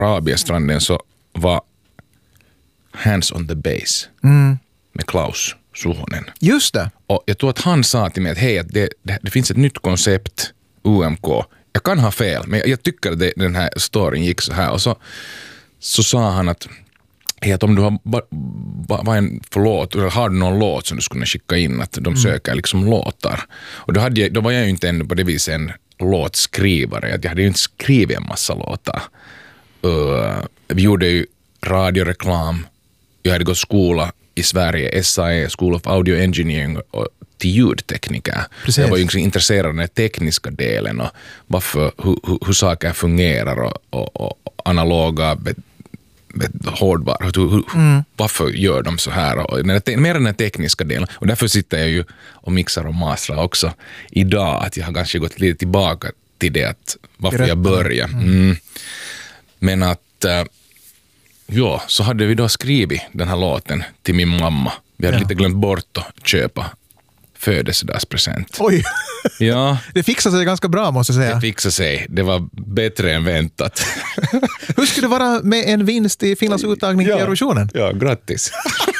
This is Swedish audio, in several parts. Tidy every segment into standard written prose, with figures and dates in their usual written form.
Arabiastranden så var Hands on the Bass med Klaus Suhonen. Just det. Och jag tror att han sa till mig att hej, att det finns ett nytt koncept, UMK. Jag kan ha fel, men jag tycker att den här storyn gick så här. Och så sa han att hej, att om du har har du någon låt som du skulle skicka in, att de söker liksom låtar. Och då var jag ju inte ännu på det viset en låtskrivare, att jag hade ju inte skrivit en massa låtar. Vi gjorde ju radioreklam, jag hade gått skola i Sverige, SAE, School of Audio Engineering, och till ljudtekniker. Precis. Jag var ju teknisk av den tekniska delen och hur saker fungerar och analoga hårdvara. Varför gör de så här? Och mer den tekniska delen. Och därför sitter jag ju och mixar och mastrar också idag. Att jag har kanske gått lite tillbaka till det, att varför jag började. Men att så hade vi då skrivit den här låten till min mamma. Vi hade lite glömt bort att köpa födelsedagspresent. Oj! Ja. Det fixade sig ganska bra, måste jag säga. Det fixade sig. Det var bättre än väntat. Hur skulle det vara med en vinst i Finlands uttagning till Eurovisionen? Ja, grattis.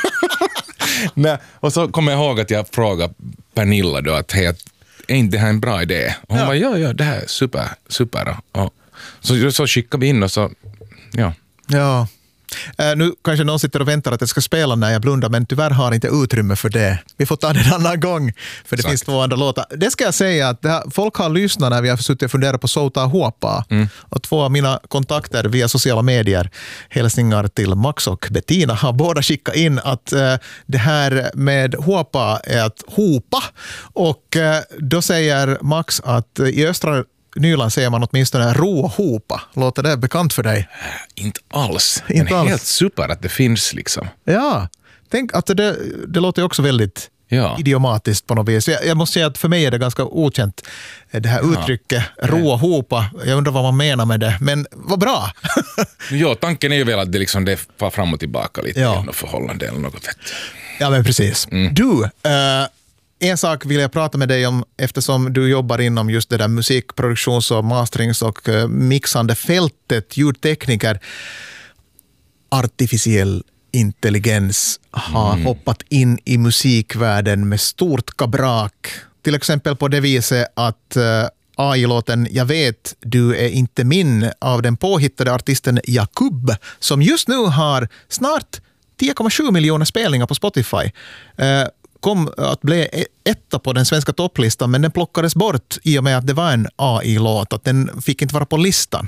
Nej, och så kommer jag ihåg att jag frågade Pernilla då att hej, är inte det här en bra idé? Och hon bara, ja, det här är super. Och så skickade vi in och så, Ja. Nu kanske någon sitter och väntar att jag ska spela när jag blundar, men tyvärr har inte utrymme för det. Vi får ta det en annan gång, för det finns 2 andra låtar. Det ska jag säga att folk har lyssnat när vi har suttit och funderat på Souta Huopa. Och 2 av mina kontakter via sociala medier, hälsningar till Max och Bettina, har båda skickat in att det här med Huopa är att hopa. Och då säger Max att i östra Nyland säger man åtminstone ro och hopa. Låter det bekant för dig? Inte alls. Men helt super att det finns liksom. Ja, tänk att det låter också väldigt idiomatiskt på något vis. Jag måste säga att för mig är det ganska okänt, det här uttrycket ro och hopa. Jag undrar vad man menar med det, men vad bra! Ja, tanken är ju väl att det liksom det far fram och tillbaka lite i något förhållande eller något vet. Ja, men precis. Du, en sak vill jag prata med dig om, eftersom du jobbar inom just det där musikproduktions- och masterings- och mixande fältet, ljudtekniker. Artificiell intelligens har hoppat in i musikvärlden med stort kabrak. Till exempel på det viset att AI-låten Jag vet du är inte min av den påhittade artisten Jakub, som just nu har snart 10,7 miljoner spelningar på Spotify, kom att bli etta på den svenska topplistan, men den plockades bort i och med att det var en AI-låt, att den fick inte vara på listan.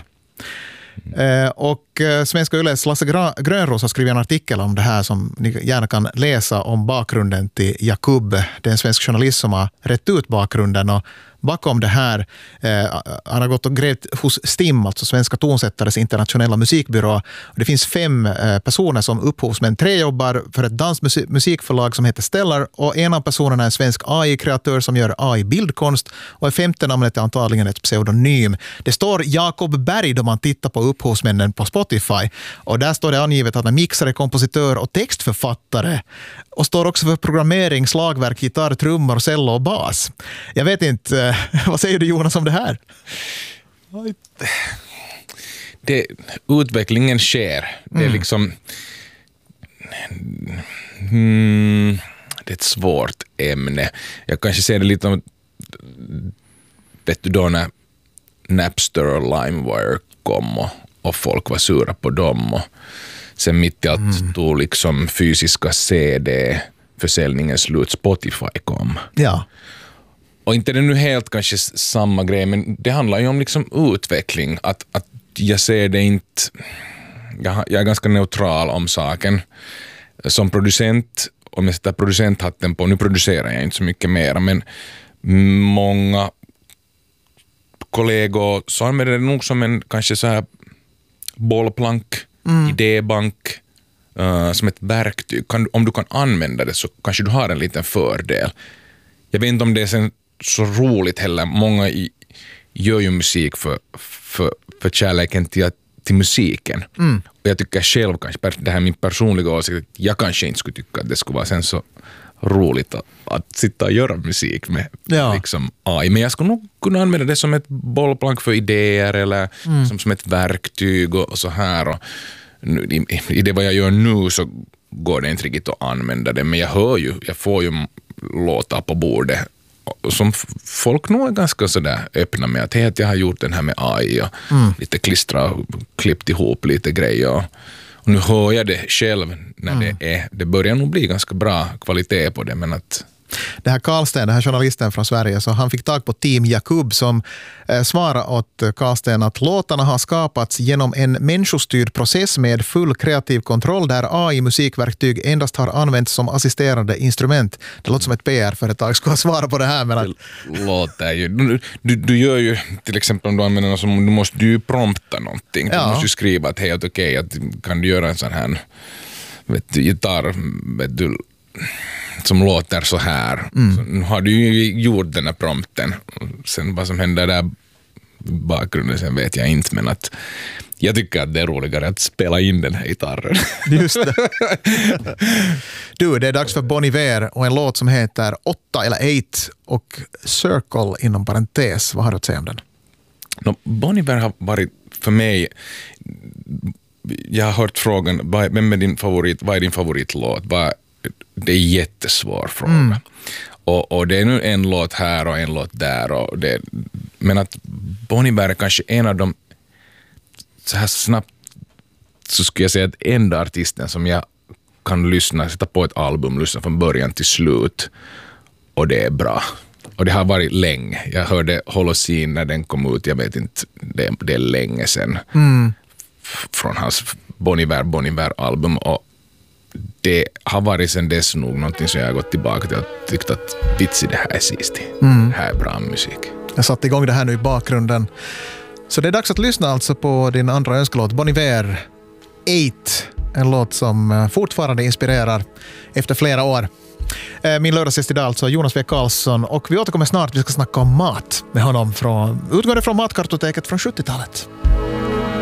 Och Svenska Yles Lasse Grönros har skrivit en artikel om det här som ni gärna kan läsa om bakgrunden till Jakub. Det är en svensk journalist som har rätt ut bakgrunden, och bakom det här han har gått och grävt hos STIM, alltså Svenska tonsättares internationella musikbyrå. Och det finns 5 personer som upphovsmän. 3 jobbar för ett dansmusikförlag som heter Stellar, och en av personerna är en svensk AI-kreatör som gör AI-bildkonst, och 5:e namnet är antagligen ett pseudonym. Det står Jakob Berg då man tittar på upphovsmännen på Spotify, och där står det angivet att han är mixare, kompositör och textförfattare, och står också för programmering, slagverk, gitarr, trummor, cello och bas. Jag vet inte, vad säger du Jonas om det här? Utvecklingen sker. Det är liksom det är ett svårt ämne. Jag kanske ser det lite om, vet du då när Napster och LimeWire kom och folk var sura på dem, och sen mitt i allt tog liksom fysiska CD-försäljningen slut, Spotify kom. Ja. Och inte det nu helt kanske samma grej, men det handlar ju om liksom utveckling. Att jag ser det inte... Jag är ganska neutral om saken. Som producent, om jag sätter producenthatten på, nu producerar jag inte så mycket mer, men många kollegor så använder det nog som en kanske så här bollplank, idébank, som ett verktyg. Om du kan använda det så kanske du har en liten fördel. Jag vet inte om det är sen så roligt heller. Många gör ju musik för kärleken till musiken. Och jag tycker själv kanske, det här är min personliga åsikt, jag kanske inte skulle tycka att det skulle vara sen så roligt att sitta och göra musik med liksom AI. Men jag skulle nog kunna använda det som ett bollplank för idéer eller som ett verktyg och så här. Och i det vad jag gör nu så går det inte riktigt att använda det, men jag får ju låtar på bordet som folk nog är ganska sådär öppna med att jag har gjort den här med AI och lite klistra och klippt ihop lite grejer och nu hör jag det själv när det börjar nog bli ganska bra kvalitet på det, men att det här Karlsten, den här journalisten från Sverige, så han fick tag på Team Jakub som svarade åt Karlsten att låtarna har skapats genom en människostyrd process med full kreativ kontroll där AI-musikverktyg endast har använts som assisterande instrument. Det låter som ett PR-företag skulle svara på det här. Men att det låter ju... Du gör ju, till exempel om du använder något som, du måste ju prompta någonting. Du måste ju skriva att hej, okej, att kan du göra en sån här gitarr, som låter så här. Så nu har du ju gjort den här prompten. Sen vad som händer där bakgrunden sen vet jag inte, men att jag tycker att det är roligare att spela in den här gitarren. Just det. Du, det är dags för Bon Iver och en låt som heter 8 eller 8 och Circle inom parentes. Vad har du att säga om den? Bon Iver har varit för mig... Jag har hört frågan, vem är din favorit? Vad är din favoritlåt? Det är en jättesvår fråga. Och det är nu en låt här och en låt där. Men att Bon Iver är kanske en av dem, så här snabbt så skulle jag säga att enda artisten som jag kan sätta på ett album, lyssna från början till slut. Och det är bra. Och det har varit länge. Jag hörde Holocene när den kom ut, jag vet inte, det är länge sedan. Från hans Bon Iver-album, och det har varit sen dess nog någonting som jag har gått tillbaka till och tyckt att vitsi, det här är sist. Det här är bra musik. Jag satte igång det här nu i bakgrunden. Så det är dags att lyssna alltså på din andra önskelåt, Bon Iver 8. En låt som fortfarande inspirerar efter flera år. Min lördagsgäst idag alltså Jonas W. Karlsson, och vi återkommer snart. Vi ska snacka om mat med honom utgående från matkartoteket från 70-talet.